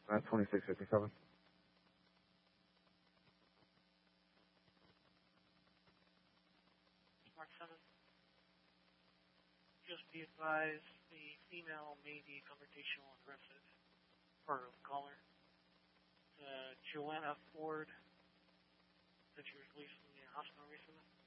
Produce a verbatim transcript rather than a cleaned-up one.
At twenty-six fifty-seven. Mark seven. Just be advised, the female may be confrontational and aggressive. Part of the caller. Uh, Joanna Ford, that she was released from the hospital recently.